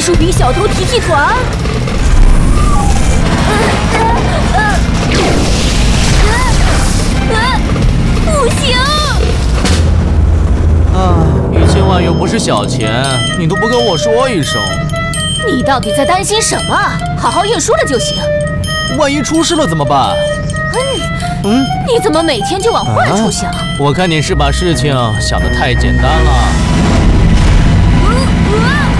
术比小偷提团。不行！ 啊，1000万又不是小钱，你都不跟我说一声。 你到底在担心什么？好好验书了就行。 万一出事了怎么办？ 你怎么每天就往坏处想？ 我看你是把事情想得太简单了。